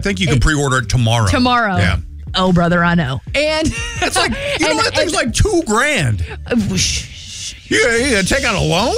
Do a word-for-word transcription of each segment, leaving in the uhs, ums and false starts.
think you can pre-order it tomorrow. Tomorrow. Yeah. Oh, brother, I know. And it's like, you know, and, that thing's like two grand. Uh, Yeah, you gonna take out a loan?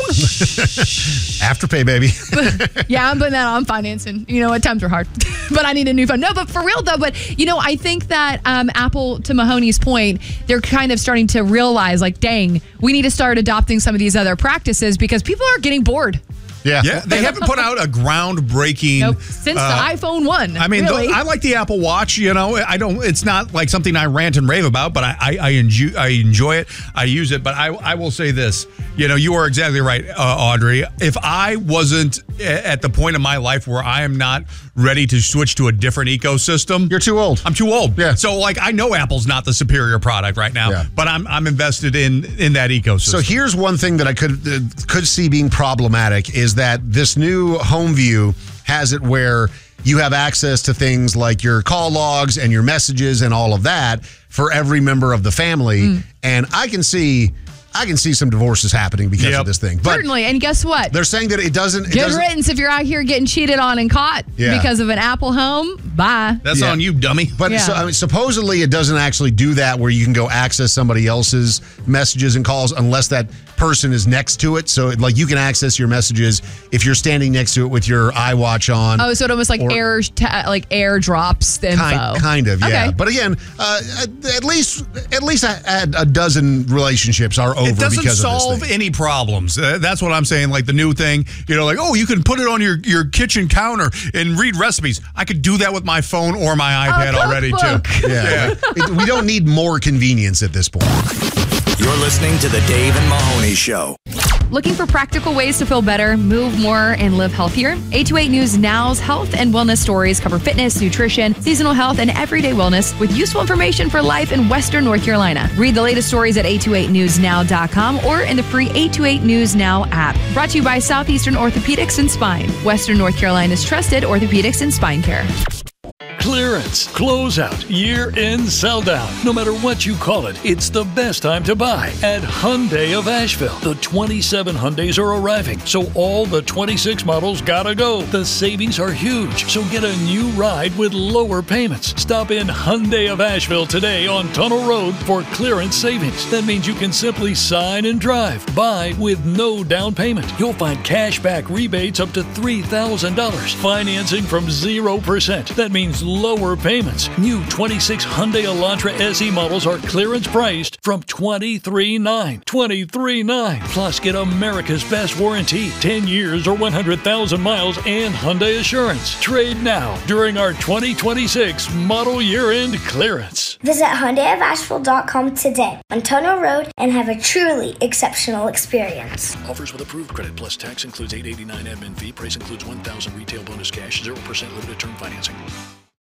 Afterpay, baby. Yeah, I'm putting that on financing. You know what? Times are hard. But I need a new phone. No, but for real, though. But, you know, I think that um, Apple, to Mahoney's point, they're kind of starting to realize, like, dang, we need to start adopting some of these other practices because people are getting bored. Yeah. Yeah, they haven't put out a groundbreaking Nope. Since uh, the iPhone one. I mean, really. th- I like the Apple Watch. You know, I don't. It's not like something I rant and rave about, but I, I, I enjoy. I enjoy it. I use it. But I, I will say this. You know, you are exactly right, uh, Audrey. If I wasn't at the point of my life where I am not ready to switch to a different ecosystem, You're too old. I'm too old. Yeah. So, like, I know Apple's not the superior product right now, Yeah. but I'm I'm invested in in that ecosystem. So here's one thing that I could uh, could see being problematic is that this new home view has it where you have access to things like your call logs and your messages and all of that for every member of the family. Mm. And I can see I can see some divorces happening because Yep. of this thing. But Certainly. And guess what? they're saying that it doesn't it Good doesn't, riddance if you're out here getting cheated on and caught Yeah. because of an Apple home. Bye. That's Yeah. on you, dummy. But Yeah. so, I mean, supposedly it doesn't actually do that where you can go access somebody else's messages and calls unless that person is next to it. So like you can access your messages if you're standing next to it with your iWatch on. Oh, so it almost like Or- air, ta- like airdrops the info. Kind, kind of, yeah. Okay. But again, uh, at least at least a, a dozen relationships are over It doesn't because of solve this thing. any problems. Uh, that's what I'm saying. Like the new thing, you know, like, oh, you can put it on your, your kitchen counter and read recipes. I could do that with my phone or my iPad already, cookbook. too. Yeah, It- we don't need more convenience at this point. You're listening to the Dave and Mahoney Show. Looking for practical ways to feel better, move more, and live healthier? eight two eight News Now's health and wellness stories cover fitness, nutrition, seasonal health, and everyday wellness with useful information for life in Western North Carolina. Read the latest stories at eight two eight news now dot com or in the free eight two eight News Now app. Brought to you by Southeastern Orthopedics and Spine, Western North Carolina's trusted orthopedics and spine care. Clearance, closeout, year-end sell-down. No matter what you call it, it's the best time to buy at Hyundai of Asheville. The twenty-seven Hyundais are arriving, so all the twenty-six models gotta go. The savings are huge, so get a new ride with lower payments. Stop in Hyundai of Asheville today on Tunnel Road for clearance savings. That means you can simply sign and drive. Buy with no down payment. You'll find cash back rebates up to three thousand dollars. Financing from zero percent. That means lower payments. New twenty-six Hyundai Elantra S E models are clearance priced from twenty-three nine. twenty-three nine. Plus, get America's best warranty, ten years or one hundred thousand miles and Hyundai Assurance. Trade now during our twenty twenty-six model year-end clearance. Visit Hyundai of Asheville dot com today on Tunnel Road and have a truly exceptional experience. Offers with approved credit plus tax includes eight eighty-nine admin fee. Price includes one thousand retail bonus cash, zero percent limited term financing.